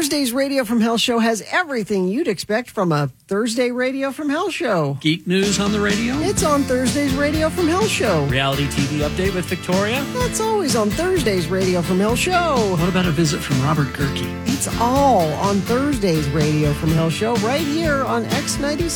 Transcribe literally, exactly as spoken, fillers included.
Thursday's Radio from Hell show has everything you'd expect from a Thursday Radio from Hell show. Geek news on the radio? It's on Thursday's Radio from Hell show. Reality T V update with Victoria? That's always on Thursday's Radio from Hell show. What about a visit from Robert Gerke? It's all on Thursday's Radio from Hell show right here on X ninety-six.